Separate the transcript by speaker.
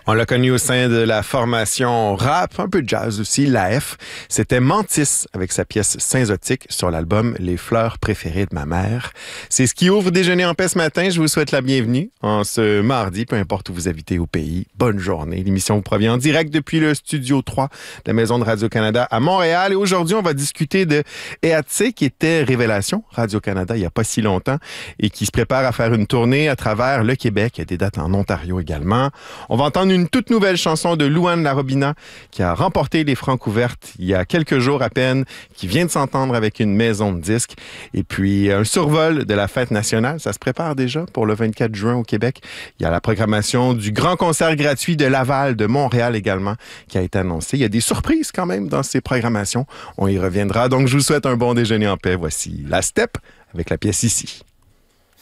Speaker 1: On l'a connu au sein de la formation rap, un peu de jazz aussi, l'AF. C'était Mantis avec sa pièce Synzotique sur l'album Les fleurs préférées de ma mère. C'est ce qui ouvre Déjeuner en paix ce matin. Je vous souhaite la bienvenue en ce mardi, peu importe où vous habitez au pays. Bonne journée. L'émission vous provient en direct depuis le Studio 3 de la Maison de Radio-Canada à Montréal. Et aujourd'hui, on va discuter de EATC, qui était Révélation Radio-Canada il n'y a pas si longtemps et qui se prépare à faire une tournée à travers le Québec. Il y a des dates en Ontario également. On va entendre une toute nouvelle chanson de Louane Larobina qui a remporté les Francouvertes il y a quelques jours à peine, qui vient de s'entendre avec une maison de disques. Et puis, un survol de la fête nationale. Ça se prépare déjà pour le 24 juin au Québec. Il y a la programmation du grand concert gratuit de Laval, de Montréal également, qui a été annoncé. Il y a des surprises quand même dans ces programmations. On y reviendra. Donc, je vous souhaite un bon déjeuner en paix. Voici La Step avec la pièce Ici.